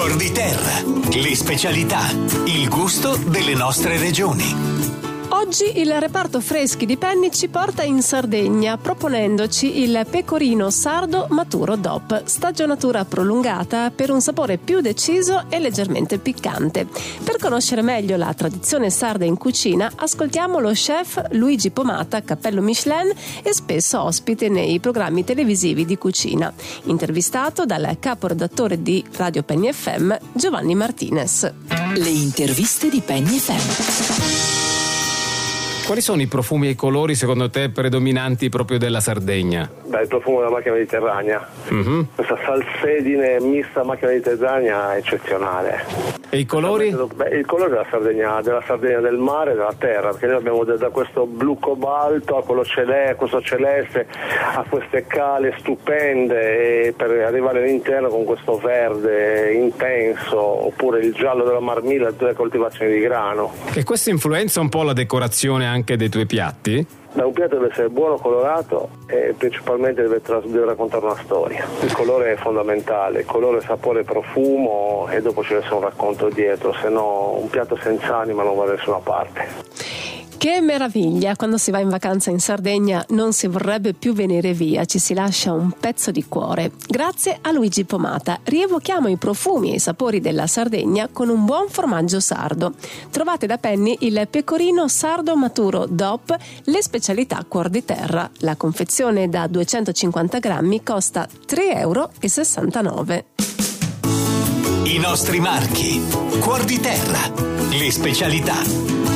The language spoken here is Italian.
Cuor di Terra, le specialità, il gusto delle nostre regioni. Oggi il reparto freschi di Penny ci porta in Sardegna proponendoci il pecorino sardo maturo DOP, stagionatura prolungata per un sapore più deciso e leggermente piccante. Per conoscere meglio la tradizione sarda in cucina, ascoltiamo lo chef Luigi Pomata, cappello Michelin e spesso ospite nei programmi televisivi di cucina, intervistato dal caporedattore di Radio Penny FM, Giovanni Martinez. Le interviste di Penny FM. Quali sono i profumi e i colori secondo te predominanti proprio della Sardegna? Beh, il profumo della macchia mediterranea. Questa salsedine mista macchia mediterranea è eccezionale. E i colori? Beh, il colore della Sardegna del mare e della terra, perché noi abbiamo da questo blu cobalto a questo celeste, a queste cale stupende, e per arrivare all'interno con questo verde intenso, oppure il giallo della marmilla, delle coltivazioni di grano. E questo influenza un po' la decorazione anche dei tuoi piatti? Beh, un piatto deve essere buono, colorato e principalmente deve raccontare una storia. Il colore è fondamentale, il colore, sapore, profumo, e dopo ci deve essere un racconto dietro, se no un piatto senza anima non va da nessuna parte. Che meraviglia, quando si va in vacanza in Sardegna non si vorrebbe più venire via, ci si lascia un pezzo di cuore. Grazie a Luigi Pomata rievochiamo i profumi e i sapori della Sardegna con un buon formaggio sardo. Trovate da Penny il pecorino sardo maturo DOP, le specialità Cuor di Terra. La confezione da 250 grammi costa 3,69 €. I nostri marchi, Cuor di Terra, le specialità.